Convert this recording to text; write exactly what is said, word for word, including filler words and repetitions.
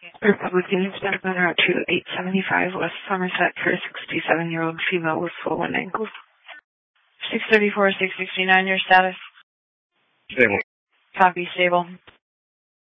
Republican Spectrum Route two eight seventy-five West Somerset for a sixty-seven-year-old female with swollen ankles. six thirty-four, six sixty-nine, your status? Stable. Copy, stable.